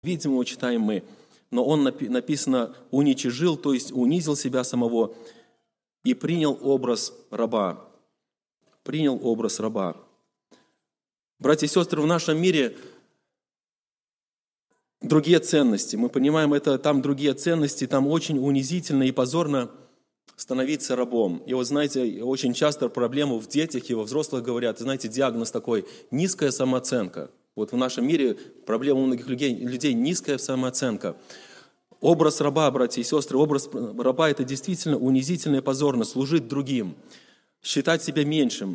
видимого читаем мы. Но он, написано, уничижил, то есть унизил себя самого и принял образ раба. Принял образ раба. Братья и сестры, в нашем мире другие ценности. Мы понимаем, это там другие ценности, там очень унизительно и позорно становиться рабом. И вот знаете, очень часто проблему в детях и во взрослых говорят, знаете, диагноз такой – низкая самооценка. Вот в нашем мире проблема у многих людей – низкая самооценка. Образ раба, братья и сестры, образ раба – это действительно унизительно и позорно, служить другим, считать себя меньшим,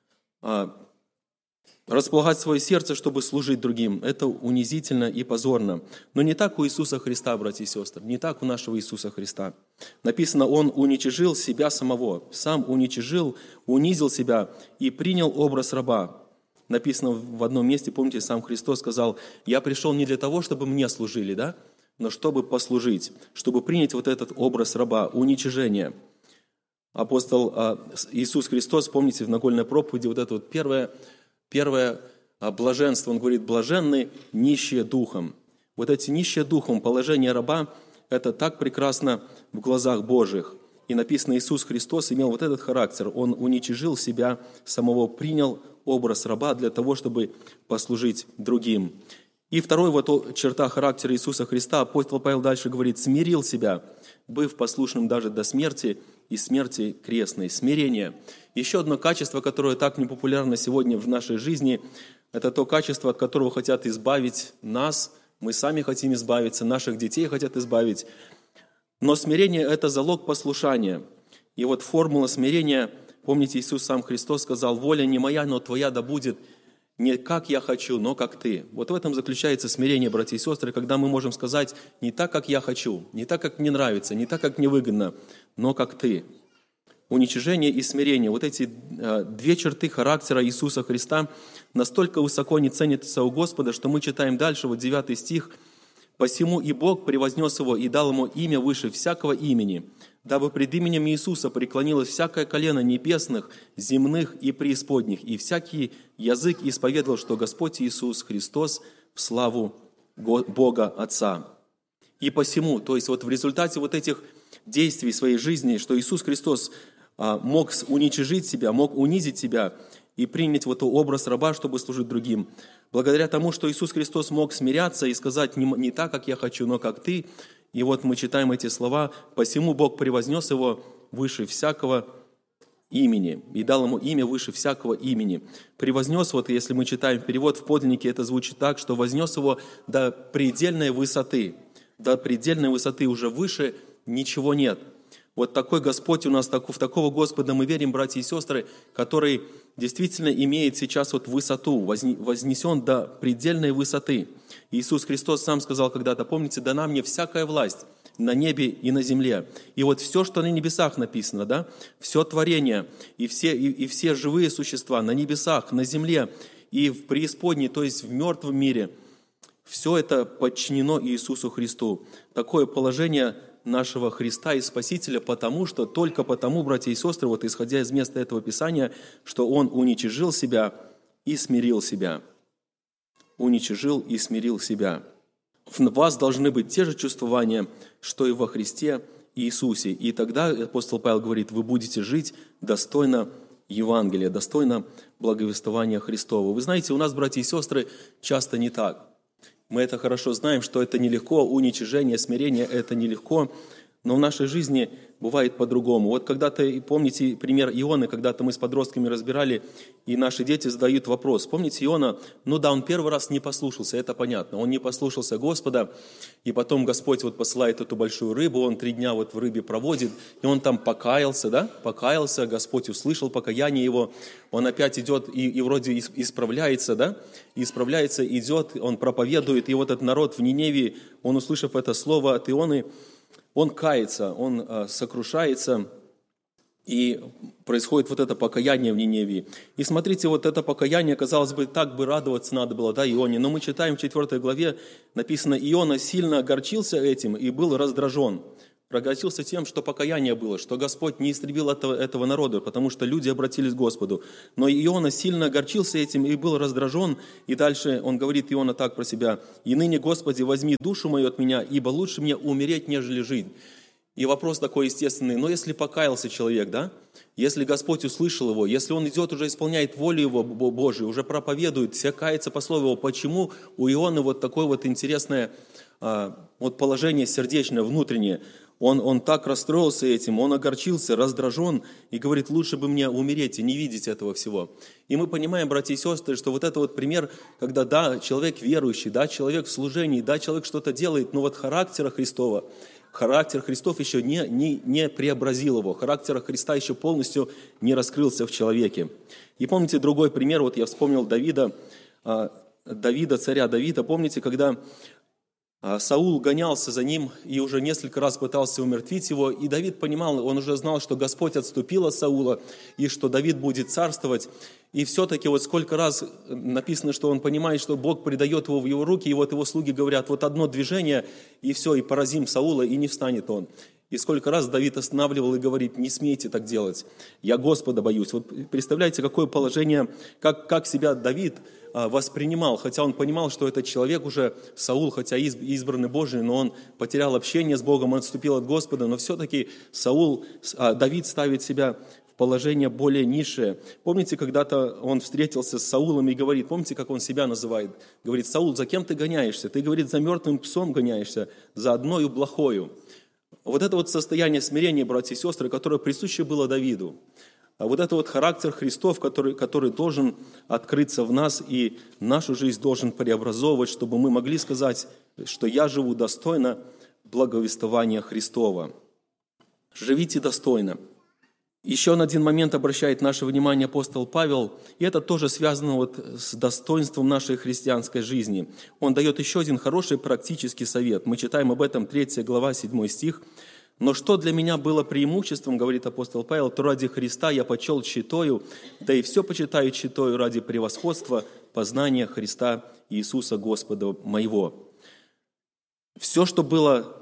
располагать свое сердце, чтобы служить другим. Это унизительно и позорно. Но не так у Иисуса Христа, братья и сестры, не так у нашего Иисуса Христа. Написано, Он уничижил себя самого, сам уничижил, унизил себя и принял образ раба. Написано в одном месте, помните, сам Христос сказал, «Я пришел не для того, чтобы мне служили, да, но чтобы послужить, чтобы принять вот этот образ раба, уничижение». Апостол Иисус Христос, помните, в Нагольной проповеди, вот это вот первое блаженство, он говорит, блаженны нищие духом. Вот эти нищие духом, положение раба, это так прекрасно в глазах Божьих. И написано, Иисус Христос имел вот этот характер. Он уничижил себя самого, принял образ раба для того, чтобы послужить другим. И второй вот черта характера Иисуса Христа, апостол Павел дальше говорит, смирил себя, быв послушным даже до смерти и смерти крестной. Смирение. Еще одно качество, которое так непопулярно сегодня в нашей жизни, это то качество, от которого хотят избавить нас, мы сами хотим избавиться, наших детей хотят избавить. Но смирение – это залог послушания. И вот формула смирения, помните, Иисус сам Христос сказал, «Воля не моя, но твоя да будет не как я хочу, но как ты». Вот в этом заключается смирение, братья и сестры, когда мы можем сказать не так, как я хочу, не так, как мне нравится, не так, как мне выгодно, но как ты. Уничижение и смирение. Вот эти две черты характера Иисуса Христа настолько высоко не ценятся у Господа, что мы читаем дальше, вот 9 стих, «Посему и Бог превознес его и дал ему имя выше всякого имени, дабы пред именем Иисуса преклонилось всякое колено небесных, земных и преисподних, и всякий язык исповедовал, что Господь Иисус Христос в славу Бога Отца». И посему, то есть вот в результате вот этих действий своей жизни, что Иисус Христос мог уничижить себя, мог унизить себя и принять вот образ раба, чтобы служить другим. Благодаря тому, что Иисус Христос мог смиряться и сказать не так, как я хочу, но как ты. И вот мы читаем эти слова, «Посему Бог превознес его выше всякого имени, и дал ему имя выше всякого имени». Превознес, вот если мы читаем перевод в подлиннике, это звучит так, что вознес его до предельной высоты. До предельной высоты уже выше ничего нет. Вот такой Господь у нас, в такого Господа мы верим, братья и сестры, который действительно имеет сейчас вот высоту, вознесен до предельной высоты. Иисус Христос сам сказал когда-то, помните, дана мне всякая власть на небе и на земле. И вот все, что на небесах написано, да, все творение и все живые существа на небесах, на земле и в преисподней, то есть в мертвом мире, все это подчинено Иисусу Христу. Такое положение нашего Христа и Спасителя, только потому, братья и сестры, вот исходя из места этого Писания, что Он уничижил себя и смирил себя. Уничижил и смирил себя. В вас должны быть те же чувствования, что и во Христе Иисусе. И тогда апостол Павел говорит, вы будете жить достойно Евангелия, достойно благовествования Христова. Вы знаете, у нас, братья и сестры, часто не так. Мы это хорошо знаем, что это нелегко, уничижение, смирение – это нелегко, но в нашей жизни бывает по-другому. Вот когда-то, помните пример Ионы, когда-то мы с подростками разбирали, и наши дети задают вопрос. Помните Иона? Он первый раз не послушался, это понятно. Он не послушался Господа, и потом Господь вот посылает эту большую рыбу, он 3 дня вот в рыбе проводит, и он там покаялся, да? Покаялся, Господь услышал покаяние его, он опять идет и вроде исправляется, да? Исправляется, идет, он проповедует, и вот этот народ в Ниневии, он, услышав это слово от Ионы, он кается, он сокрушается, и происходит вот это покаяние в Ниневии. И смотрите, вот это покаяние, казалось бы, так бы радоваться надо было, да, Ионе, но мы читаем в 4 главе, написано, Иона сильно огорчился этим и был раздражен. Огорчился тем, что покаяние было, что Господь не истребил этого народа, потому что люди обратились к Господу. Но Иона сильно огорчился этим и был раздражен. И дальше он говорит, Иона так про себя: «И ныне, Господи, возьми душу мою от меня, ибо лучше мне умереть, нежели жить». И вопрос такой естественный: но если покаялся человек, да? Если Господь услышал его, если он идет, уже исполняет волю его Божию, уже проповедует, все кается по слову его, почему у Ионы вот такое вот интересное вот положение сердечное, внутреннее? Он так расстроился этим, он огорчился, раздражен и говорит: лучше бы мне умереть и не видеть этого всего. И мы понимаем, братья и сестры, что вот это вот пример, когда да, человек верующий, да, человек в служении, да, человек что-то делает, но вот характер Христов еще не преобразил его, характер Христа еще полностью не раскрылся в человеке. И помните другой пример, вот я вспомнил царя Давида, помните, когда Саул гонялся за ним и уже несколько раз пытался умертвить его, и Давид понимал, он уже знал, что Господь отступил от Саула, и что Давид будет царствовать. И все-таки вот сколько раз написано, что он понимает, что Бог предает его в его руки, и вот его слуги говорят: вот одно движение, и все, и поразим Саула, и не встанет он. И сколько раз Давид останавливал и говорит: не смейте так делать, я Господа боюсь. Вот представляете, какое положение, как себя Давид воспринимал, хотя он понимал, что этот человек уже, Саул, хотя избранный Божий, но он потерял общение с Богом, он отступил от Господа, но все-таки Давид ставит себя в положение более низшее. Помните, когда-то он встретился с Саулом и говорит, помните, как он себя называет? Говорит: Саул, за кем ты гоняешься? Ты, говорит, за мертвым псом гоняешься, за одною блохою. Вот это вот состояние смирения, братья и сестры, которое присуще было Давиду. А вот это вот характер Христов, который должен открыться в нас и нашу жизнь должен преобразовывать, чтобы мы могли сказать, что я живу достойно благовествования Христова. Живите достойно. Еще на один момент обращает наше внимание апостол Павел, и это тоже связано вот с достоинством нашей христианской жизни. Он дает еще один хороший практический совет. Мы читаем об этом 3 глава, 7 стих. «Но что для меня было преимуществом, говорит апостол Павел, то ради Христа я почел тщетою, да и все почитаю тщетою ради превосходства познания Христа Иисуса Господа моего». Все, что было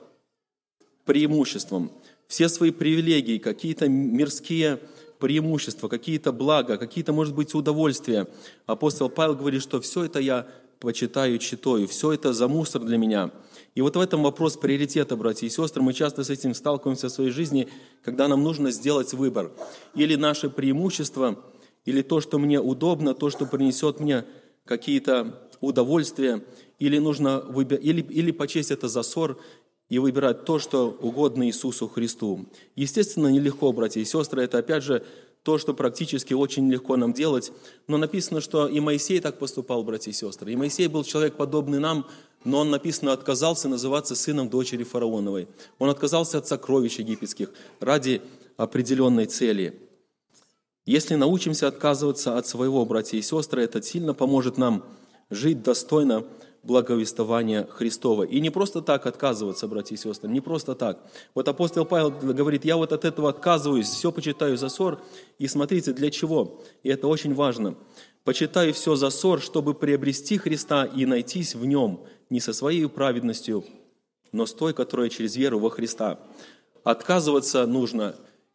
преимуществом, все свои привилегии, какие-то мирские преимущества, какие-то блага, какие-то, может быть, удовольствия. Апостол Павел говорит, что все это я почитаю тщетою, все это за мусор для меня. И вот в этом вопрос приоритета, братья и сестры. Мы часто с этим сталкиваемся в своей жизни, когда нам нужно сделать выбор. Или наше преимущество, или то, что мне удобно, то, что принесет мне какие-то удовольствия, или нужно или почесть это за ссор и выбирать то, что угодно Иисусу Христу. Естественно, нелегко, братья и сестры, это опять же то, что практически очень легко нам делать. Но написано, что и Моисей так поступал, братья и сестры. И Моисей был человек, подобный нам, но он, написано, отказался называться сыном дочери фараоновой. Он отказался от сокровищ египетских ради определенной цели. Если научимся отказываться от своего, братья и сестры, это сильно поможет нам жить достойно благовествования Христова. И не просто так отказываться, братья и сестры, не просто так. Вот апостол Павел говорит, я вот от этого отказываюсь, все почитаю за ссор. И смотрите, для чего? И это очень важно. Почитаю все за ссор, чтобы приобрести Христа и найтись в Нем, не со своей праведностью, но с той, которая через веру во Христа. Отказываться нужно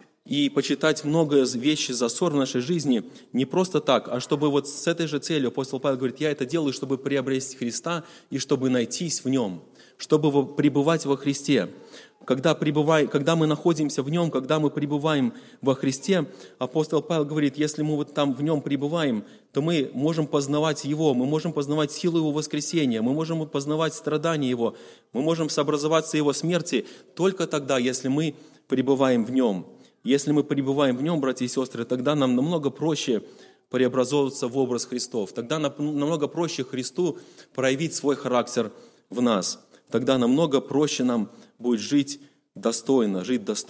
и почитать много вещей за ссор в нашей жизни не просто так, а чтобы вот с этой же целью, апостол Павел говорит, я это делаю, чтобы приобрести Христа и чтобы найтись в Нем, чтобы пребывать во Христе. Когда мы находимся в Нем, когда мы пребываем во Христе, апостол Павел говорит, если мы вот там в Нем пребываем, то мы можем познавать Его, мы можем познавать силу Его воскресения, мы можем познавать страдания Его, мы можем сообразоваться Его смерти только тогда, если мы пребываем в Нем. Если мы пребываем в Нем, братья и сестры, тогда нам намного проще преобразовываться в образ Христов. Тогда намного проще Христу проявить свой характер в нас. Тогда намного проще нам будет жить достойно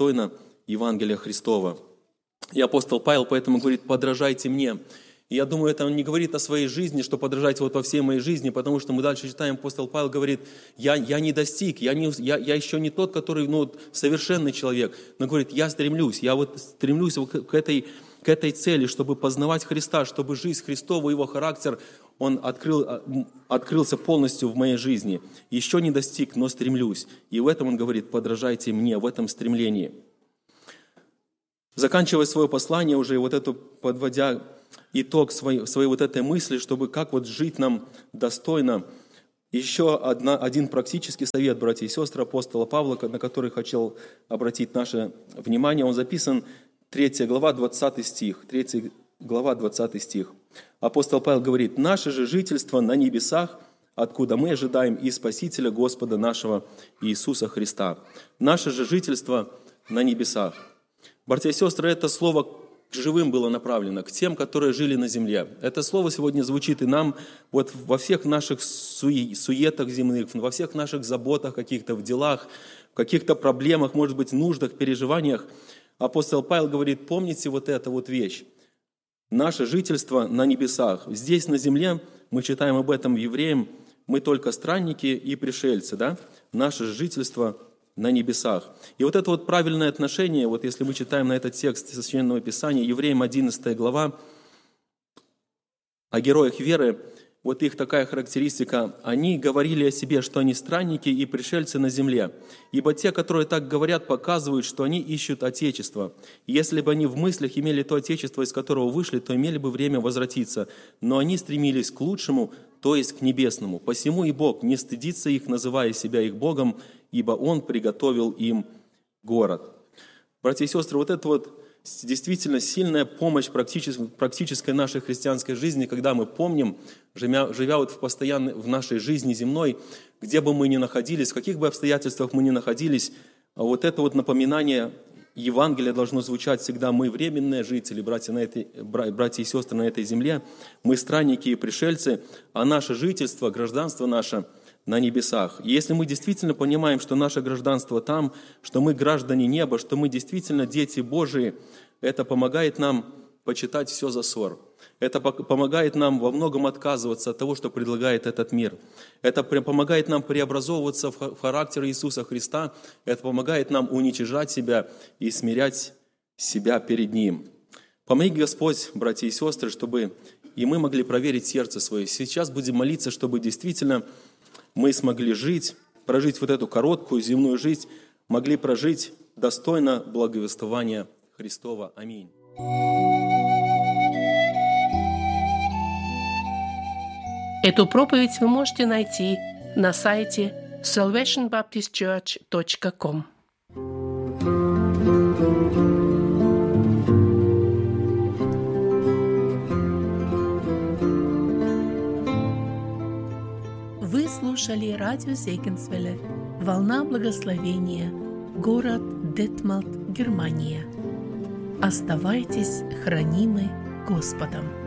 Евангелия Христова. И апостол Павел поэтому говорит, подражайте мне. И я думаю, это он не говорит о своей жизни, что подражайте вот во всей моей жизни, потому что мы дальше читаем, апостол Павел говорит, я не достиг, я еще не тот, который совершенный человек, но говорит, я стремлюсь к этой цели, чтобы познавать Христа, чтобы жизнь Христова, Его характер, Он открылся полностью в моей жизни. Еще не достиг, но стремлюсь. И в этом он говорит: подражайте мне, в этом стремлении. Заканчивая свое послание уже, вот эту, подводя итог своей вот этой мысли, чтобы как вот жить нам достойно, еще один практический совет, братья и сестры, апостола Павла, на который хотел обратить наше внимание. Он записан 3 глава, 20 стих. 3 глава, 20 стих. Апостол Павел говорит: «Наше же жительство на небесах, откуда мы ожидаем и Спасителя Господа нашего Иисуса Христа». Наше же жительство на небесах. Братья и сестры, это слово к живым было направлено, к тем, которые жили на земле. Это слово сегодня звучит и нам вот во всех наших суетах земных, во всех наших заботах каких-то, в делах, в каких-то проблемах, может быть, нуждах, переживаниях. Апостол Павел говорит: помните вот эту вот вещь. Наше жительство на небесах. Здесь, на земле, мы читаем об этом в Евреям, мы только странники и пришельцы, да? Наше жительство на небесах. И вот это вот правильное отношение, вот если мы читаем на этот текст Священного Писания, Евреям 11 глава, о героях веры, вот их такая характеристика: они говорили о себе, что они странники и пришельцы на земле. Ибо те, которые так говорят, показывают, что они ищут Отечество. Если бы они в мыслях имели то Отечество, из которого вышли, то имели бы время возвратиться. Но они стремились к лучшему, то есть к небесному. Посему и Бог не стыдится их, называя себя их Богом, ибо Он приготовил им город». Братья и сестры, вот это вот действительно сильная помощь практической нашей христианской жизни, когда мы помним, живя вот в нашей жизни земной, где бы мы ни находились, в каких бы обстоятельствах мы ни находились, вот это вот напоминание Евангелия должно звучать всегда: мы временные жители, братья и сестры на этой земле, мы странники и пришельцы, а наше жительство, гражданство наше на небесах. И если мы действительно понимаем, что наше гражданство там, что мы граждане неба, что мы действительно дети Божии, это помогает нам почитать все за ссор. Это помогает нам во многом отказываться от того, что предлагает этот мир. Это помогает нам преобразовываться в характер Иисуса Христа. Это помогает нам уничижать себя и смирять себя перед Ним. Помоги, Господь, братья и сестры, чтобы и мы могли проверить сердце свое. Сейчас будем молиться, чтобы действительно мы смогли прожить вот эту короткую земную жизнь, могли прожить достойно благовествования Христова. Аминь. Эту проповедь вы можете найти на сайте salvationbaptistchurch.com. Вы слушали радио Зегенсвелле «Волна благословения», город Детмалт, Германия. Оставайтесь хранимы Господом.